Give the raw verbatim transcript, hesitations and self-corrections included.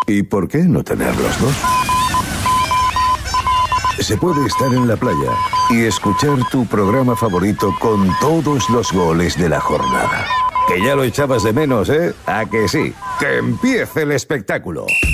¿Y por qué no tener los dos? Se puede estar en la playa y escuchar tu programa favorito con todos los goles de la jornada. Que ya lo echabas de menos, ¿eh? ¿A que sí? ¡Que empiece el espectáculo!